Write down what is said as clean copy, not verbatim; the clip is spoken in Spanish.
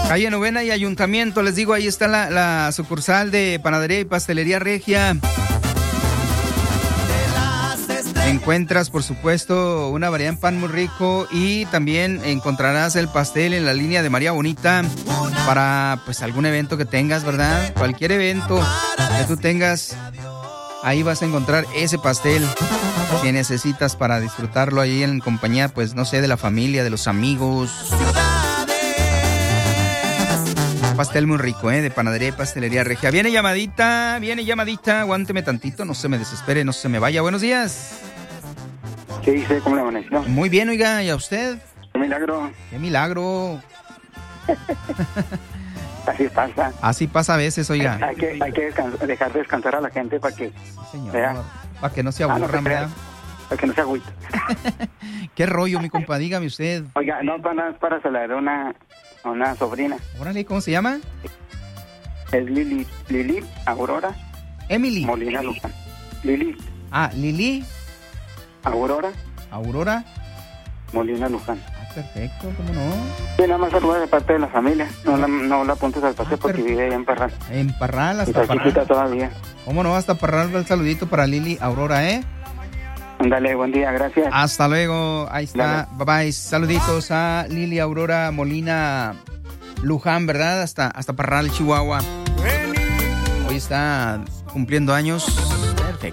Calle Novena y Ayuntamiento, les digo, ahí está la sucursal de Panadería y Pastelería Regia. Encuentras, por supuesto, una variedad en pan muy rico y también encontrarás el pastel en la línea de María Bonita para, pues, algún evento que tengas, ¿verdad? Cualquier evento que tú tengas, ahí vas a encontrar ese pastel que necesitas para disfrutarlo ahí en compañía, pues, no sé, de la familia, de los amigos. Pastel muy rico, de Panadería y Pastelería Regia. Viene llamadita, aguánteme tantito, no se me desespere, no se me vaya. Buenos días. ¿Qué dice? ¿Cómo le amaneció? Muy bien, oiga, ¿y a usted? ¡Qué milagro! ¡Qué milagro! Así pasa. Así pasa a veces, oiga. Hay que dejar descansar a la gente para que... Sí, señor. ¿Vea? Para que no se aburran, ¿verdad? Para que no se agüite. ¿Qué rollo, mi compa? Dígame usted. Oiga, no, para celebrar una sobrina. Órale, ¿cómo se llama? Es Lili Aurora. Emily. Molina Luján. Lili. Ah, Lili. Aurora. Molina Luján. Ah, perfecto, ¿cómo no? Sí, nada más saluda de parte de la familia. No la apuntes al paseo porque vive allá en Parral. En Parral, hasta Parral. Está chiquita Parral. todavía. ¿Cómo no? Hasta Parral, el saludito para Lili Aurora, Ándale, buen día, gracias. Hasta luego, ahí está. Dale. Bye bye. Saluditos a Lili Aurora Molina Luján, ¿verdad? Hasta Parral, Chihuahua. Hoy está cumpliendo años